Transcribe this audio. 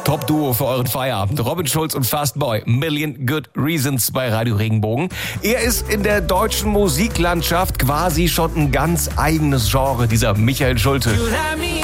Top-Duo für euren Feierabend. Robin Schulz und Fastboy. Million Good Reasons bei Radio Regenbogen. Er ist in der deutschen Musiklandschaft quasi schon ein ganz eigenes Genre, dieser Michael Schulte.